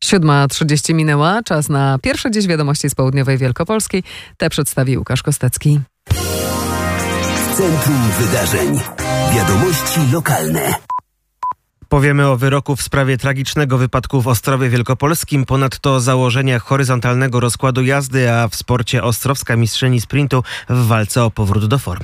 7:30 minęła, czas na pierwsze dziś wiadomości z południowej Wielkopolski. Te przedstawi Łukasz Kostecki. W centrum wydarzeń. Wiadomości lokalne. Powiemy o wyroku w sprawie tragicznego wypadku w Ostrowie Wielkopolskim, ponadto o założeniach horyzontalnego rozkładu jazdy, a w sporcie ostrowska mistrzyni sprintu w walce o powrót do formy.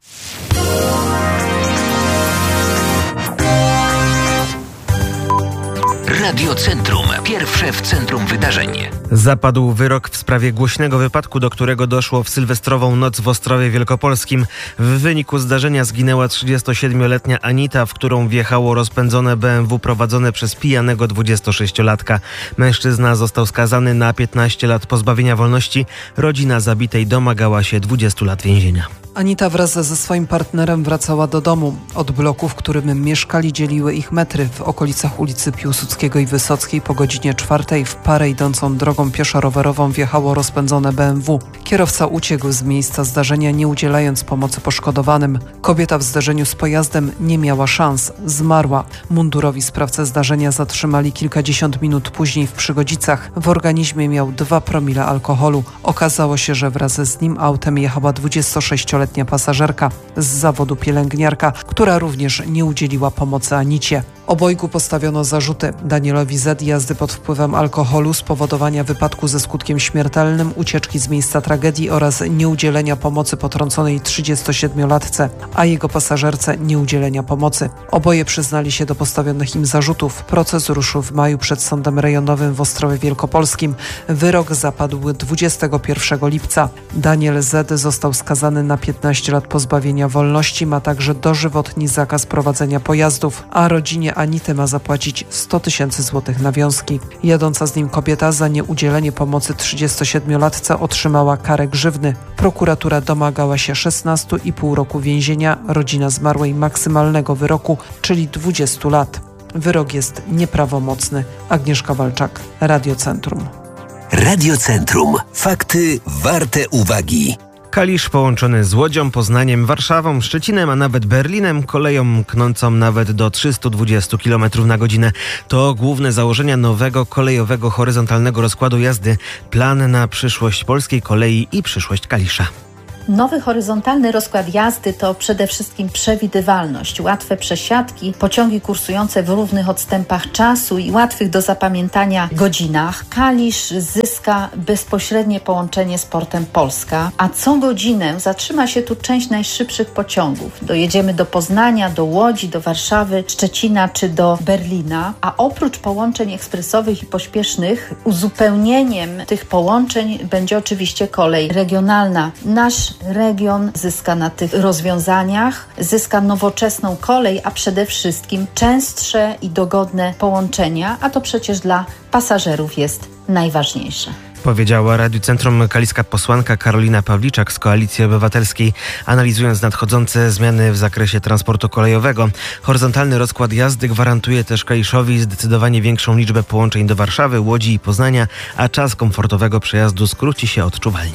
Radio Centrum. Pierwsze w centrum wydarzeń. Zapadł wyrok w sprawie głośnego wypadku, do którego doszło w sylwestrową noc w Ostrowie Wielkopolskim. W wyniku zdarzenia zginęła 37-letnia Anita, w którą wjechało rozpędzone BMW prowadzone przez pijanego 26-latka. Mężczyzna został skazany na 15 lat pozbawienia wolności. Rodzina zabitej domagała się 20 lat więzienia. Anita wraz ze swoim partnerem wracała do domu. Od bloku, w którym mieszkali, dzieliły ich metry. W okolicach ulicy Piłsudskiego i Wysockiej po godzinie 4 w parę idącą drogą pieszo-rowerową wjechało rozpędzone BMW. Kierowca uciekł z miejsca zdarzenia, nie udzielając pomocy poszkodowanym. Kobieta w zderzeniu z pojazdem nie miała szans. Zmarła. Mundurowi sprawcę zdarzenia zatrzymali kilkadziesiąt minut później w Przygodzicach. W organizmie miał 2 promile alkoholu. Okazało się, że wraz z nim autem jechała 26-letnia pasażerka z zawodu pielęgniarka, która również nie udzieliła pomocy Anicie. Obojgu postawiono zarzuty: Danielowi Z. jazdy pod wpływem alkoholu, spowodowania wypadku ze skutkiem śmiertelnym, ucieczki z miejsca tragedii oraz nieudzielenia pomocy potrąconej 37-latce, a jego pasażerce nieudzielenia pomocy. Oboje przyznali się do postawionych im zarzutów. Proces ruszył w maju przed Sądem Rejonowym w Ostrowie Wielkopolskim. Wyrok zapadł 21 lipca. Daniel Z. został skazany na 15 lat pozbawienia wolności, ma także dożywotni zakaz prowadzenia pojazdów, a rodzinie Anity ma zapłacić 100 000 złotych nawiązki. Jadąca z nim kobieta za nieudzielenie pomocy 37-latce otrzymała karę grzywny. Prokuratura domagała się 16,5 roku więzienia, rodzina zmarłej maksymalnego wyroku, czyli 20 lat. Wyrok jest nieprawomocny. Agnieszka Walczak, Radio Centrum. Radio Centrum. Fakty warte uwagi. Kalisz połączony z Łodzią, Poznaniem, Warszawą, Szczecinem, a nawet Berlinem, koleją knącą nawet do 320 km na godzinę. To główne założenia nowego kolejowego horyzontalnego rozkładu jazdy. Plan na przyszłość polskiej kolei i przyszłość Kalisza. Nowy horyzontalny rozkład jazdy to przede wszystkim przewidywalność, łatwe przesiadki, pociągi kursujące w równych odstępach czasu i łatwych do zapamiętania godzinach. Kalisz zyska bezpośrednie połączenie z portem Polska, a co godzinę zatrzyma się tu część najszybszych pociągów. Dojedziemy do Poznania, do Łodzi, do Warszawy, Szczecina czy do Berlina, a oprócz połączeń ekspresowych i pośpiesznych, uzupełnieniem tych połączeń będzie oczywiście kolej regionalna. Nasz region zyska na tych rozwiązaniach, zyska nowoczesną kolej, a przede wszystkim częstsze i dogodne połączenia, a to przecież dla pasażerów jest najważniejsze. Powiedziała Radiu Centrum kaliska posłanka Karolina Pawliczak z Koalicji Obywatelskiej, analizując nadchodzące zmiany w zakresie transportu kolejowego. Horyzontalny rozkład jazdy gwarantuje też Kaliszowi zdecydowanie większą liczbę połączeń do Warszawy, Łodzi i Poznania, a czas komfortowego przejazdu skróci się odczuwalnie.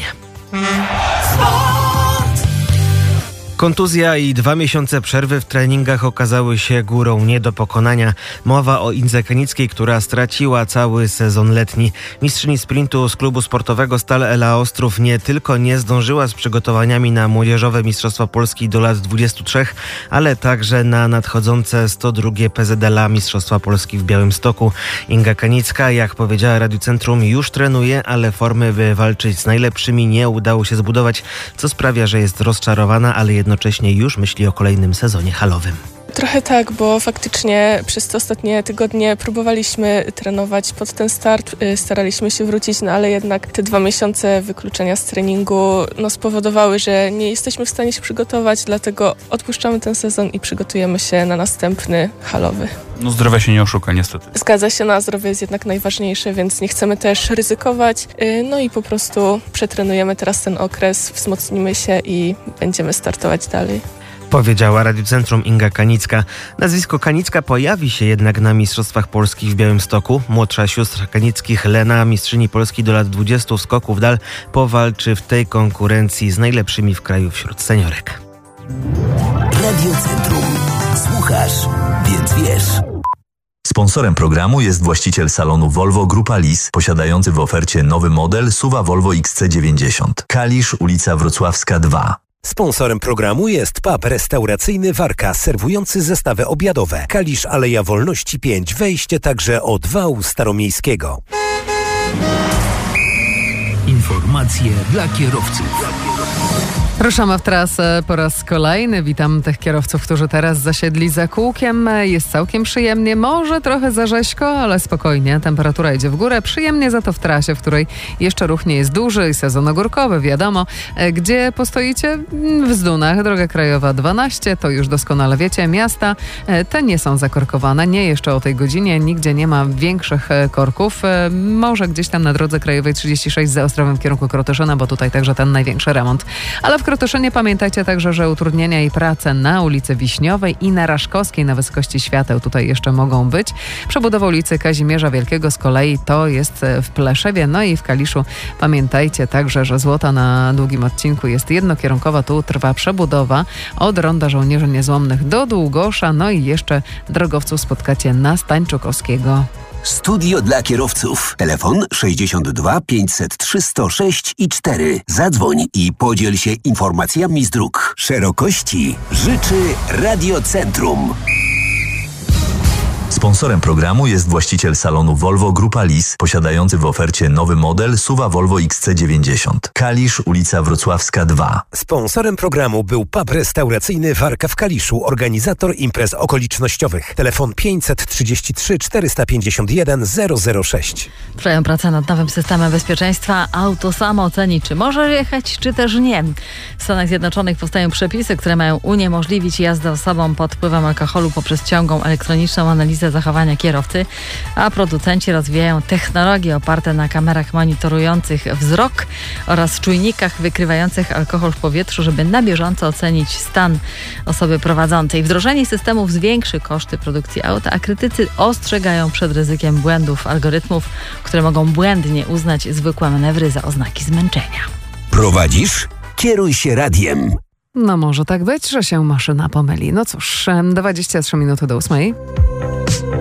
Kontuzja i 2 miesiące przerwy w treningach okazały się górą nie do pokonania. Mowa o Indze Kanickiej, która straciła cały sezon letni. Mistrzyni sprintu z klubu sportowego Stal Ela Ostrów nie tylko nie zdążyła z przygotowaniami na młodzieżowe Mistrzostwa Polski do lat 23, ale także na nadchodzące 102 PZLA Mistrzostwa Polski w Białymstoku. Inga Kanicka, jak powiedziała Radiu Centrum, już trenuje, ale formy, by walczyć z najlepszymi, nie udało się zbudować, co sprawia, że jest rozczarowana, ale jednocześnie już myśli o kolejnym sezonie halowym. Trochę tak, bo faktycznie przez te ostatnie tygodnie próbowaliśmy trenować pod ten start, staraliśmy się wrócić, ale jednak te 2 miesiące wykluczenia z treningu spowodowały, że nie jesteśmy w stanie się przygotować, dlatego odpuszczamy ten sezon i przygotujemy się na następny halowy. Zdrowia się nie oszuka niestety. Zgadza się, na zdrowie jest jednak najważniejsze, więc nie chcemy też ryzykować, i po prostu przetrenujemy teraz ten okres, wzmocnimy się i będziemy startować dalej. Powiedziała Radiu Centrum Inga Kanicka. Nazwisko Kanicka pojawi się jednak na Mistrzostwach Polskich w Białymstoku. Młodsza siostra Kanickich, Lena, mistrzyni Polski do lat 20 w skoku w dal, powalczy w tej konkurencji z najlepszymi w kraju wśród seniorek. Radio Centrum. Słuchasz, więc wiesz. Sponsorem programu jest właściciel salonu Volvo Grupa Lis, posiadający w ofercie nowy model SUV Volvo XC90. Kalisz, ulica Wrocławska 2. Sponsorem programu jest pub restauracyjny Warka, serwujący zestawy obiadowe. Kalisz, Aleja Wolności 5, wejście także od wału staromiejskiego. Informacje dla kierowców. Ruszamy w trasę po raz kolejny. Witam tych kierowców, którzy teraz zasiedli za kółkiem. Jest całkiem przyjemnie, może trochę za rzeźko, ale spokojnie. Temperatura idzie w górę. Przyjemnie za to w trasie, w której jeszcze ruch nie jest duży. Sezon ogórkowy, wiadomo. Gdzie postoicie? W Zdunach. Droga krajowa 12, to już doskonale wiecie. Miasta te nie są zakorkowane. Nie jeszcze o tej godzinie. Nigdzie nie ma większych korków. Może gdzieś tam na drodze krajowej 36 za Ostrowem w kierunku Krotoszyna, bo tutaj także ten największy remont. Ale w Krotoszynie pamiętajcie także, że utrudnienia i prace na ulicy Wiśniowej i na Raszkowskiej na wysokości świateł tutaj jeszcze mogą być. Przebudowa ulicy Kazimierza Wielkiego z kolei to jest w Pleszewie, no i w Kaliszu pamiętajcie także, że Złota na długim odcinku jest jednokierunkowa, tu trwa przebudowa od Ronda Żołnierzy Niezłomnych do Długosza, no i jeszcze drogowców spotkacie na Stańczukowskiego. Studio dla kierowców. Telefon 62 503 106 i 4. Zadzwoń i podziel się informacjami z dróg. Szerokości życzy Radiocentrum. Sponsorem programu jest właściciel salonu Volvo Grupa Lis, posiadający w ofercie nowy model SUV Volvo XC90. Kalisz, ulica Wrocławska 2. Sponsorem programu był pub restauracyjny Warka w Kaliszu, organizator imprez okolicznościowych. Telefon 533 451 006. Trwają prace nad nowym systemem bezpieczeństwa. Auto samo oceni, czy może jechać, czy też nie. W Stanach Zjednoczonych powstają przepisy, które mają uniemożliwić jazdę osobom pod wpływem alkoholu poprzez ciągłą elektroniczną analizę zachowania kierowcy, a producenci rozwijają technologie oparte na kamerach monitorujących wzrok oraz czujnikach wykrywających alkohol w powietrzu, żeby na bieżąco ocenić stan osoby prowadzącej. Wdrożenie systemów zwiększy koszty produkcji auta, a krytycy ostrzegają przed ryzykiem błędów algorytmów, które mogą błędnie uznać zwykłe manewry za oznaki zmęczenia. Prowadzisz? Kieruj się radiem. No może tak być, że się maszyna pomyli. No cóż, 23 minuty do 8.